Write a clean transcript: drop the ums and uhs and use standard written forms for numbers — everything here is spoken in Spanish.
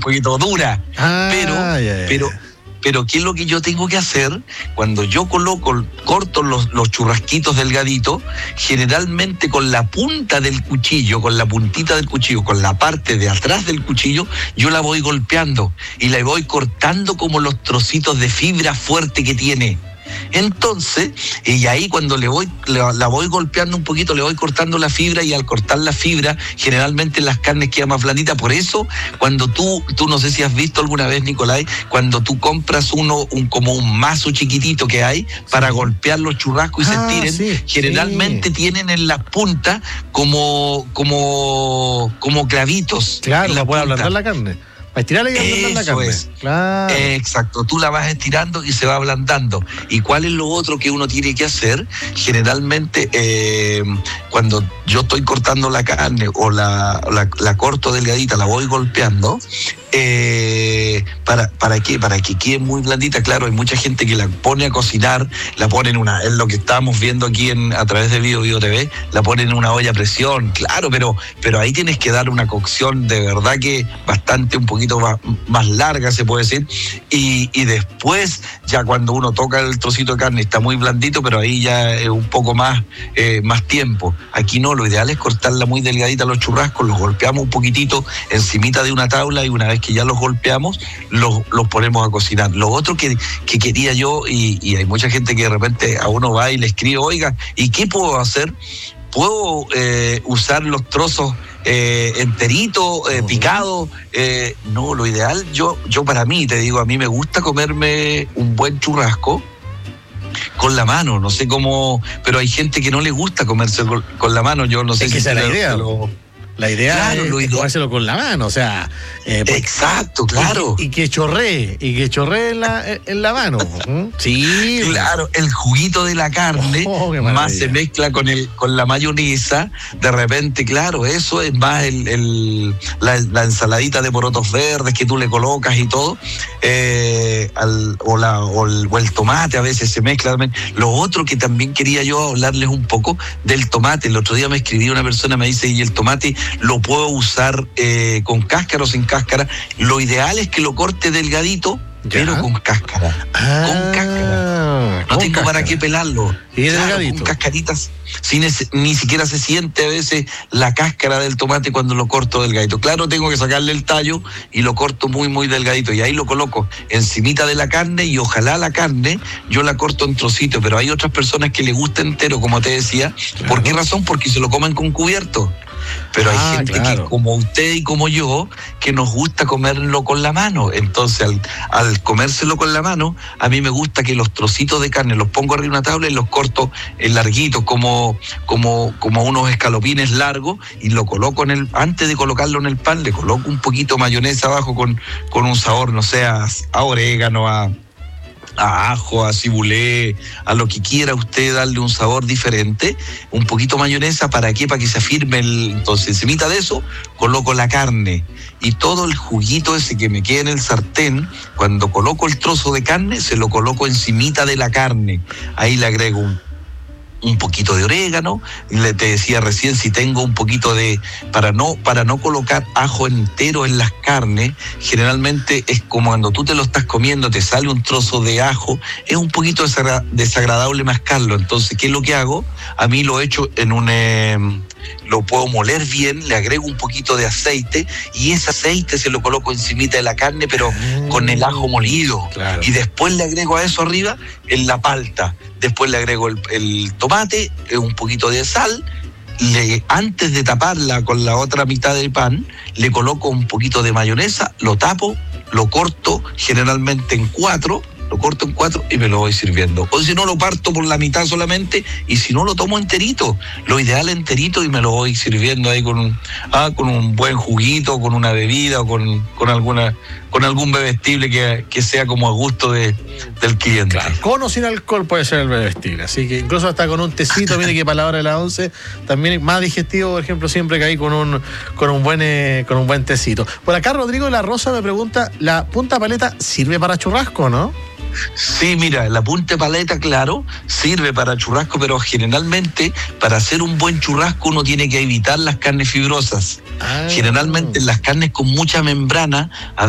poquito dura. Ya. Pero ¿qué es lo que yo tengo que hacer? Cuando yo corto los churrasquitos delgaditos, generalmente con la punta del cuchillo, con la puntita del cuchillo, con la parte de atrás del cuchillo, yo la voy golpeando y la voy cortando como los trocitos de fibra fuerte que tiene. Entonces, y ahí cuando la voy golpeando un poquito, le voy cortando la fibra, y al cortar la fibra, generalmente las carnes quedan más blanditas. Por eso, cuando tú no sé si has visto alguna vez, Nicolai, cuando tú compras como un mazo chiquitito que hay para golpear los churrascos y se estiren, generalmente tienen en las puntas como clavitos. Claro, la puede ablandar la carne. Para estirarla y ablandar la carne. Claro. Exacto, tú la vas estirando y se va ablandando. ¿Y cuál es lo otro que uno tiene que hacer? Generalmente, cuando yo estoy cortando la carne o la corto delgadita, la voy golpeando, ¿para qué? Para que quede muy blandita. Claro, hay mucha gente que la pone a cocinar, la pone es lo que estábamos viendo aquí a través de Bio TV, la pone en una olla a presión, claro, pero ahí tienes que dar una cocción de verdad que un poquito más larga, se puede decir, y después, ya cuando uno toca el trocito de carne, está muy blandito, pero ahí ya es un poco más tiempo. Aquí no, lo ideal es cortarla muy delgadita los churrascos, los golpeamos un poquitito encimita de una tabla, y una vez que ya los golpeamos, los ponemos a cocinar. Lo otro que quería yo, y hay mucha gente que de repente a uno va y le escribe, oiga, ¿y qué puedo hacer? ¿Puedo usar los trozos enterito, picado? No, lo ideal, yo para mí, te digo, a mí me gusta comerme un buen churrasco con la mano, no sé cómo, pero hay gente que no le gusta comerse con la mano, yo no sé si esa es la idea. La idea, claro, es comérselo con la mano, o sea... exacto, claro. Y que chorree en la mano. Sí. Claro, el juguito de la carne más se mezcla con la mayonesa, de repente, claro, eso es más la ensaladita de porotos verdes que tú le colocas y todo, o el tomate a veces se mezcla también. Lo otro que también quería yo hablarles un poco del tomate. El otro día me escribió una persona, me dice, ¿y el tomate lo puedo usar con cáscara o sin cáscara? Lo ideal es que lo corte delgadito, pero con cáscara. Con cáscara. No tengo para qué pelarlo. Y delgadito. Con cascaritas. Ni siquiera se siente a veces la cáscara del tomate cuando lo corto delgadito. Claro, tengo que sacarle el tallo y lo corto muy, muy delgadito. Y ahí lo coloco encimita de la carne, y ojalá la carne yo la corto en trocitos. Pero hay otras personas que le gusta entero, como te decía. Claro. ¿Por qué razón? Porque se lo comen con cubierto. Pero hay gente que, como usted y como yo, que nos gusta comerlo con la mano. Entonces, al comérselo con la mano, a mí me gusta que los trocitos de carne los pongo arriba de una tabla y los corto en larguitos, como unos escalopines largos, y lo coloco antes de colocarlo en el pan, le coloco un poquito de mayonesa abajo con un sabor, no sé, a orégano, a ajo, a cibulé, a lo que quiera usted darle un sabor diferente, un poquito de mayonesa. ¿Para qué? Para que se afirme entonces, encimita de eso, coloco la carne, y todo el juguito ese que me queda en el sartén, cuando coloco el trozo de carne, se lo coloco encimita de la carne. Ahí le agrego un poquito de orégano, te decía recién, si tengo un poquito para no colocar ajo entero en las carnes, generalmente es como cuando tú te lo estás comiendo, te sale un trozo de ajo, es un poquito desagradable mascarlo. Entonces, ¿qué es lo que hago? A mí lo echo lo puedo moler bien, le agrego un poquito de aceite, y ese aceite se lo coloco encimita de la carne, pero con el ajo molido. Claro. Y después le agrego a eso arriba la palta. Después le agrego el tomate, un poquito de sal. Antes de taparla con la otra mitad del pan, le coloco un poquito de mayonesa, lo tapo, lo corto generalmente en cuatro, y me lo voy sirviendo. O si no, lo parto por la mitad solamente, y si no, lo tomo enterito. Lo ideal enterito, y me lo voy sirviendo ahí con un buen juguito, con una bebida, o con algún bebestible que sea como a gusto del cliente. Claro, con o sin alcohol puede ser el bebestible, así que incluso hasta con un tecito, mire que para la hora de las 11 también es más digestivo, por ejemplo, siempre que hay con un buen tecito. Por acá Rodrigo de la Rosa me pregunta, ¿la punta paleta sirve para churrasco, no? Sí, mira, la punta paleta, claro, sirve para churrasco, pero generalmente para hacer un buen churrasco uno tiene que evitar las carnes fibrosas. Generalmente las carnes con mucha membrana,